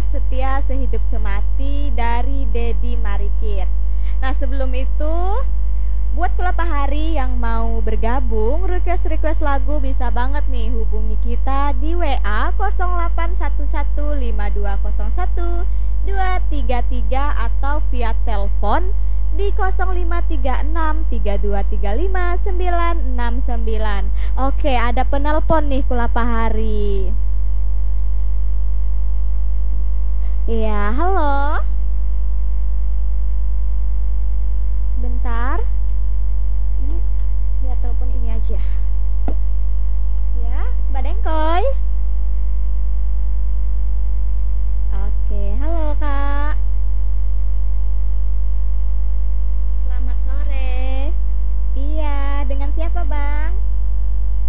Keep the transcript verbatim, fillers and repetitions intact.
setia sehidup semati dari Dedi Marikit. Nah sebelum itu, buat Kulapahari yang mau bergabung, request-request lagu bisa banget nih hubungi kita di W A nol delapan satu satu lima dua nol satu dua tiga tiga atau via telepon di nol lima tiga enam tiga dua tiga lima sembilan enam sembilan. Oke, ada penelpon nih Kulapahari. Iya, halo. Sebentar. Ini lihat telepon ini aja.